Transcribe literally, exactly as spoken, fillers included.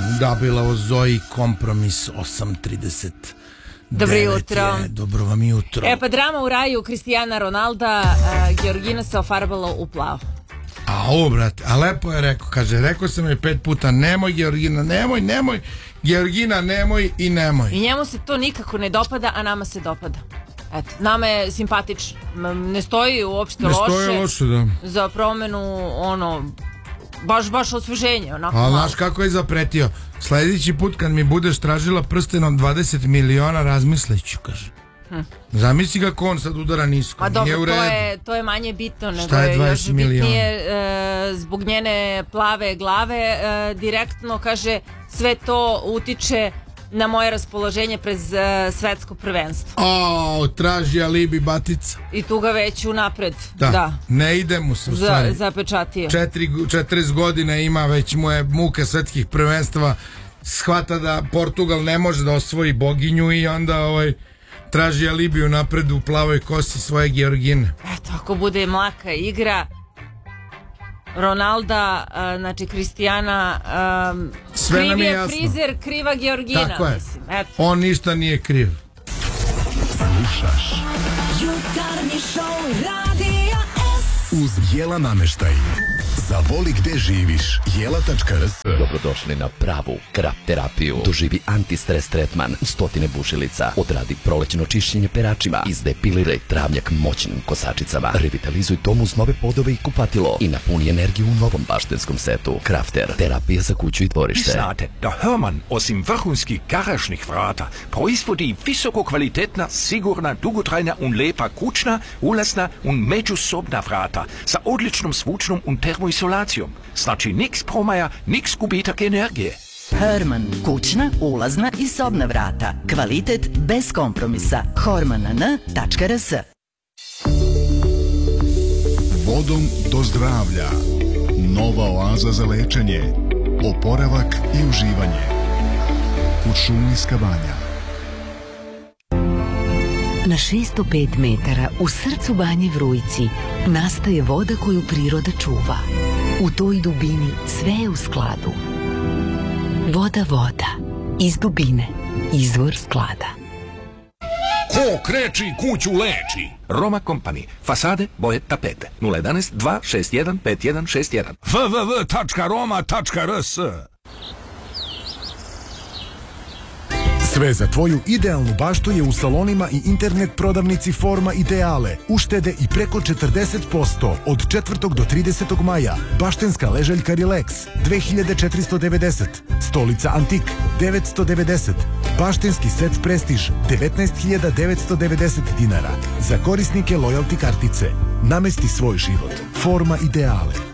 Gabila Ozoji, Kompromis, osam trideset. Dobro jutro. Je, dobro vam jutro. E pa drama u raju Cristiana Ronalda, uh, Georgina se ofarbala u plavo. A o, brate, a lepo je rekao, kaže, rekao sam joj pet puta, nemoj Georgina, nemoj, nemoj, Georgina, nemoj i nemoj. I njemu se to nikako ne dopada, a nama se dopada. Eto, nama je simpatično, ne stoji uopšte ne loše. Ne stoji loše, da. Za promenu, ono, baš, baš osveženje, onako malo. A znaš kako je zapretio? Sljedeći put kad mi budeš tražila prstenom dvadeset miliona, razmislit ću, kaže. Hm. Zamisli kako on sad udara nisko. A dobro, to je, to je manje bitno, nego je još bitnije e, zbog njene plave glave, e, direktno, kaže, sve to utiče na moje raspoloženje prez uh, svetsko prvenstvo. O, traži alibi batica. I tu ga već unapred. Da, da. Ne ide mu se u stvari. Za, zapečatio. Četiri, četrdeset godina ima, već mu je muke svetskih prvenstva. Shvata da Portugal ne može da osvoji boginju i onda ovaj, traži alibi unapred u plavoj kosi svoje Georgine. Eto, ako bude mlaka igra Ronalda, uh, znači Cristiana, um, kriv je frizer, kriva Georgina. Tako je. Mislim. Eto. On ništa nije kriv. Slušaš Jutarnji šou Radija S uz Jela nameštaj. Zavoli gde živiš. Jela tačka r s. Dobrodošli na pravu krap terapiju. Doživi antistres tretman, stotine bušilica. Odradi prolećno čišćenje peračima. Izdepiliraj travnjak moćnim kosačicama. Revitalizuj dom uz nove podove i kupatilo. I napuni energiju u novom baštenskom setu. Crafter, terapija za kuću i dvorište. Znate da Hörmann osim vrhunskih garažnih vrata proizvodi visoko kvalitetna, sigurna, dugotrajna un lepa kućna, ulazna un međusobna vrata sa odličnom zvučnom un termoizolacijom. Znači niks promaja, niks gubitak energije. Hörmann, kućna, ulazna i sobna vrata. Kvalitet bez kompromisa. horman n tačka r s. Vodom do zdravlja. Nova oaza za lečenje, oporavak i uživanje. Kuršumlijska banja. Na šesto pet metara u srcu banje Vrujci nastaje voda koju priroda čuva. U toj dubini sve je u skladu. Voda, voda. Iz dubine. Izvor sklada. Ko kreči kuću leči. Roma Company. Fasade, boje, tapete. nula jedanaest dva šest jedan pet jedan šest jedan. w w w tačka roma tačka r s. Sve za tvoju idealnu baštu je u salonima i internet prodavnici Forma Ideale. Uštede i preko četrdeset posto od četvrtog do tridesetog maja. Baštenska ležaljka Relax dve hiljade četiristo devedeset. Stolica Antik devetsto devedeset. Baštenski set Prestiž devetnaest hiljada devetsto devedeset dinara. Za korisnike lojalty kartice. Namesti svoj život. Forma Ideale.